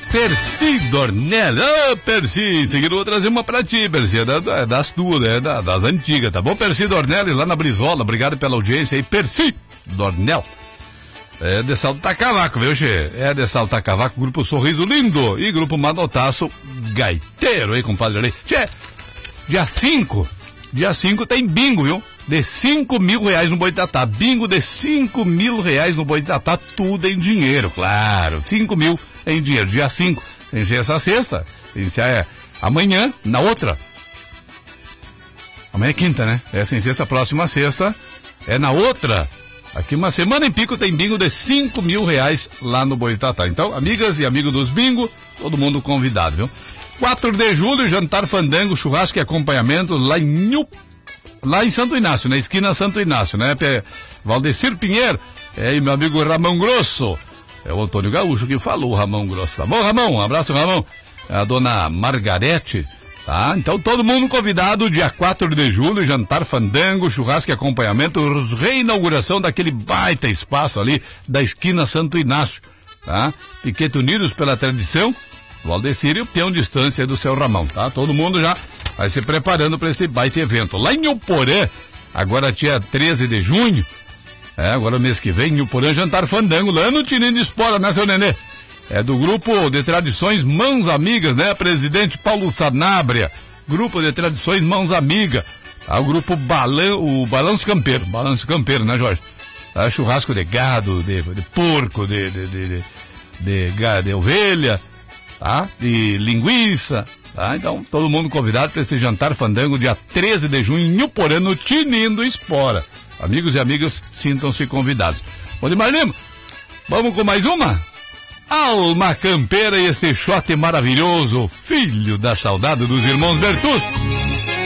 Percy Dornelles. Ô, Percy, em seguida eu vou trazer uma pra ti, Percy, das tuas, né, das antigas, tá bom? Percy Dornelles, lá na Brizola, obrigado pela audiência aí, Percy Dornelles. É de Salto Cavaco, viu, che? É de Salto Cavaco, Grupo Sorriso Lindo e Grupo Manotaço Gaiteiro, aí, compadre ali. Che, dia 5 tem bingo, viu? De 5 mil reais no Boitatá. Bingo de 5 mil reais no Boitatá, tudo em dinheiro, claro. 5 mil em dinheiro. Dia 5, tem que ser essa sexta. Tem que ser amanhã, na outra. Amanhã é quinta, né? É sem sexta, próxima sexta. É na outra. Aqui uma semana em pico tem bingo de 5 mil reais lá no Boitatá. Então, amigas e amigos dos bingo, todo mundo convidado, viu? 4 de julho, jantar fandango, churrasco e acompanhamento lá em Santo Inácio, na esquina Santo Inácio, né? Valdecir Pinheiro, e meu amigo Ramão Grosso. É o Antônio Gaúcho que falou, Ramão Grosso. Tá bom, Ramão? Um abraço, Ramão. A dona Margarete, tá? Então todo mundo convidado, dia 4 de julho, jantar fandango, churrasco e acompanhamento, reinauguração daquele baita espaço ali da esquina Santo Inácio, tá? Piquete Unidos pela tradição, Valdecir e o peão distância do seu Ramão, tá? Todo mundo já vai se preparando para esse baita evento. Lá em Uporã, agora dia 13 de junho, agora mês que vem, em Uporã, jantar fandango, lá no Tininho de Espora, né, seu Nenê? É do Grupo de Tradições Mãos Amigas, né? Presidente Paulo Sanabria, Grupo de Tradições Mãos Amigas, tá? O Grupo Balanço Campeiro, né, Jorge? Tá? Churrasco de gado, de porco, de ovelha, tá? De linguiça, tá? Então, todo mundo convidado para esse jantar fandango, dia 13 de junho, em Uporã, no Tininho do Espora. Amigos e amigas, sintam-se convidados. Odimar Lima, vamos com mais uma? Alma Campeira e esse shot maravilhoso, filho da saudade dos irmãos Bertus.